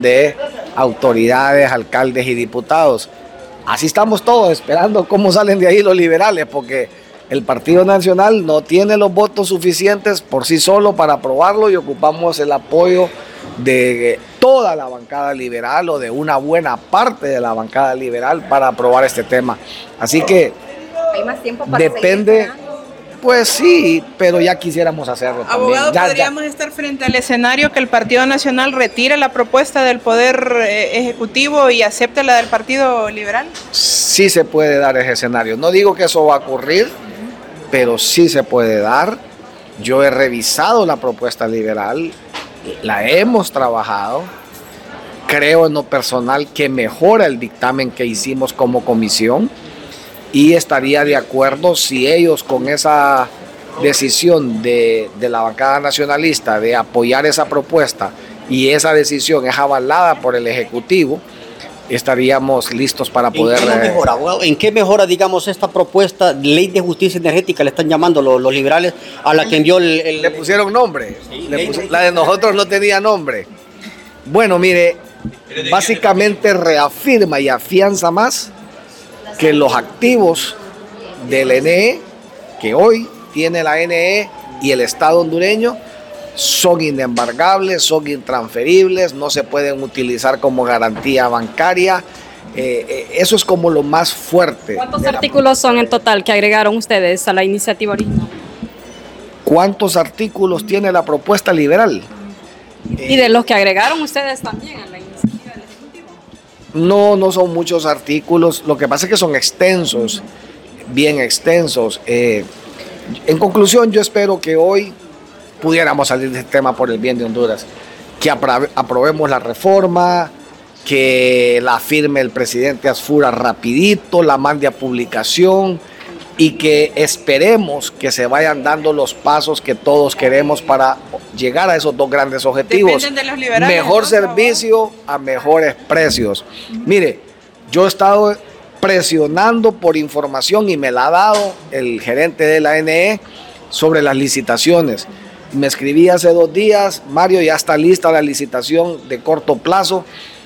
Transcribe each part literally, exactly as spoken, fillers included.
de autoridades, alcaldes y diputados. Así estamos todos esperando cómo salen de ahí los liberales, porque el Partido Nacional no tiene los votos suficientes por sí solo para aprobarlo y ocupamos el apoyo de toda la bancada liberal o de una buena parte de la bancada liberal para aprobar este tema. Así que ¿hay más tiempo para depende, pues sí, pero ya quisiéramos hacerlo. Abogado, ya, ¿podríamos ya. estar frente al escenario que el Partido Nacional retire la propuesta del Poder eh, Ejecutivo y acepte la del Partido Liberal? Sí se puede dar ese escenario. No digo que eso va a ocurrir, pero sí se puede dar. Yo he revisado la propuesta liberal, la hemos trabajado. Creo en lo personal que mejora el dictamen que hicimos como comisión y estaría de acuerdo si ellos con esa decisión de, de la bancada nacionalista de apoyar esa propuesta y esa decisión es avalada por el Ejecutivo, estaríamos listos para poder... ¿En qué mejora, abogado? ¿En qué mejora, digamos, esta propuesta, ley de justicia energética, le están llamando los, los liberales, a la que envió el... el... Le pusieron nombre, Sí, Le ley pus... de... la de nosotros no tenía nombre. Bueno, mire, básicamente reafirma y afianza más que los activos del N E, que hoy tiene la N E y el Estado hondureño, son inembargables, son intransferibles, no se pueden utilizar como garantía bancaria. Eh, eh, eso es como lo más fuerte. ¿Cuántos artículos son en total que agregaron ustedes a la iniciativa original? ¿Cuántos artículos tiene la propuesta liberal? Y de los que agregaron ustedes también a la iniciativa del Ejecutivo. No, no son muchos artículos. Lo que pasa es que son extensos, bien extensos. Eh, en conclusión, yo espero que hoy pudiéramos salir de este tema por el bien de Honduras, que apro- aprobemos la reforma, que la firme el presidente Asfura rapidito, la mande a publicación y que esperemos que se vayan dando los pasos que todos queremos para llegar a esos dos grandes objetivos. Dependen de los liberales, Mejor entonces, servicio a mejores precios. Mire, yo he estado presionando por información y me la ha dado el gerente de la N E sobre las licitaciones. Me escribí hace dos días, Mario, ya está lista la licitación de corto plazo.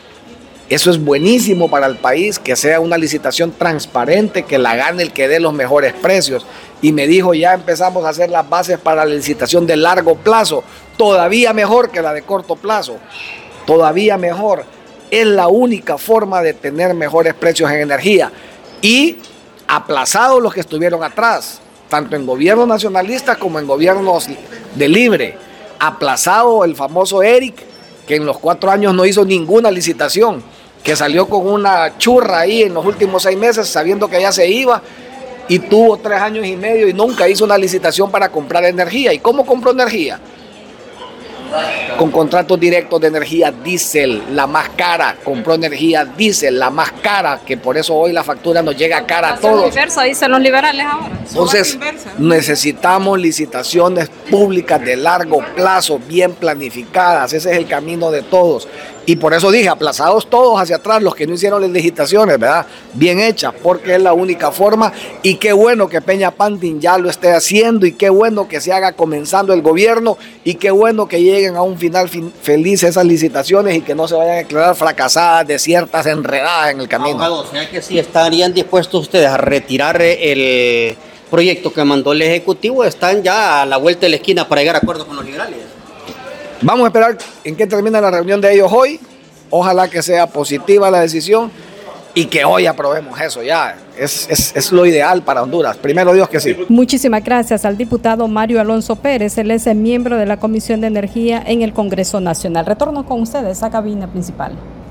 Eso es buenísimo para el país, que sea una licitación transparente, que la gane el que dé los mejores precios. Y me dijo, ya empezamos a hacer las bases para la licitación de largo plazo, todavía mejor que la de corto plazo, todavía mejor. Es la única forma de tener mejores precios en energía. Y aplazados los que estuvieron atrás, tanto en gobiernos nacionalistas como en gobiernos de libre. Aplazado el famoso Eric, que en los cuatro años no hizo ninguna licitación, que salió con una churra ahí en los últimos seis meses sabiendo que ya se iba y tuvo tres años y medio y nunca hizo una licitación para comprar energía. ¿Y cómo compró energía? Con contratos directos de energía diésel, la más cara. Compró energía diésel, la más cara, que por eso hoy la factura nos llega cara a todos. Inversa, dicen los liberales ahora. Entonces necesitamos licitaciones públicas de largo plazo, bien planificadas. Ese es el camino de todos. Y por eso dije, aplazados todos hacia atrás, los que no hicieron las licitaciones, ¿verdad? Bien hechas, porque es la única forma. Y qué bueno que Peña Pantin ya lo esté haciendo, y qué bueno que se haga comenzando el gobierno, y qué bueno que lleguen a un final fin- feliz esas licitaciones y que no se vayan a declarar fracasadas, desiertas, enredadas en el camino. Abogado, o sea que sí estarían dispuestos ustedes a retirar el proyecto que mandó el Ejecutivo, están ya a la vuelta de la esquina para llegar a acuerdos con los liberales. Vamos a esperar en qué termina la reunión de ellos hoy. Ojalá que sea positiva la decisión y que hoy aprobemos eso ya. Es, es, es lo ideal para Honduras. Primero Dios que sí. Muchísimas gracias al diputado Mario Alonso Pérez. Él es el miembro de la Comisión de Energía en el Congreso Nacional. Retorno con ustedes a cabina principal.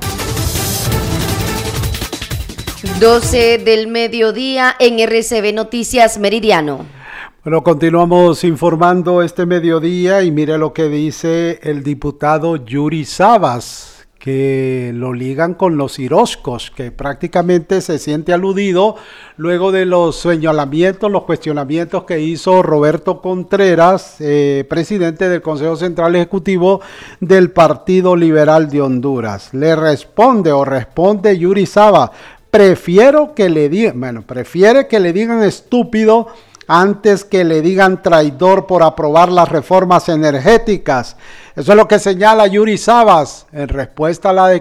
doce del mediodía en R C B Noticias Meridiano. Bueno, continuamos informando este mediodía y mire lo que dice el diputado Yuri Sabas, que lo ligan con los Orozcos, que prácticamente se siente aludido luego de los señalamientos, los cuestionamientos que hizo Roberto Contreras, eh, presidente del Consejo Central Ejecutivo del Partido Liberal de Honduras. Le responde o responde Yuri Sabas, prefiero que le digan, bueno, prefiere que le digan estúpido antes que le digan traidor por aprobar las reformas energéticas. Eso es lo que señala Yuri Sabas en respuesta a la declaración